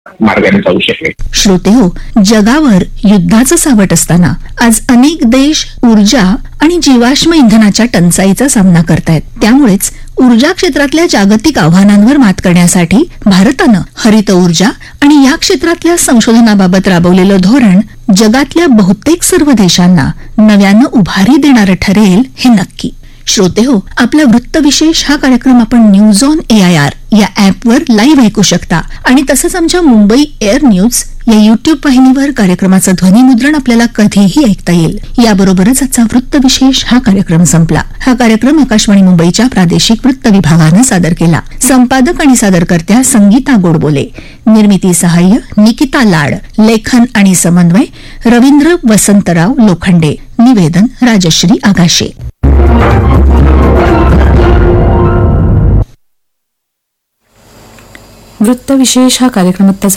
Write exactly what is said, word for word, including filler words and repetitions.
मार्गाने जाऊ शकेल. श्रोतेहो, जगावर युद्धाचं सावट असताना आज अनेक देश ऊर्जा आणि जीवाश्म इंधनाच्या टंचाईचा सामना करतायत. त्यामुळेच ऊर्जा क्षेत्रातल्या जागतिक आव्हानांवर मात करण्यासाठी भारतानं हरित ऊर्जा आणि या क्षेत्रातल्या संशोधनाबाबत राबवलेलं धोरण जगातल्या बहुतेक सर्व देशांना नव्यानं उभारी देणारं ठरेल हे नक्की. श्रोतेहो, आपला वृत्तविशेष हा कार्यक्रम आपण news on A I R या ऍपवर लाईव्ह ऐकू शकता आणि तसंच आमच्या मुंबई एअर न्यूज या युट्यूब वाहिनीवर कार्यक्रमाचं ध्वनिमुद्रण आपल्याला कधीही ऐकता येईल. याबरोबरच आजचा वृत्तविशेष हा कार्यक्रम संपला. हा कार्यक्रम आकाशवाणी मुंबईच्या प्रादेशिक वृत्त विभागानं सादर केला. संपादक आणि सादरकर्त्या संगीता गोडबोले, निर्मिती सहाय्य निकिता लाड, लेखन आणि समन्वय रवींद्र वसंतराव लोखंडे, निवेदन राजश्री आगाशे. वृत्तविशेष हा कार्यक्रम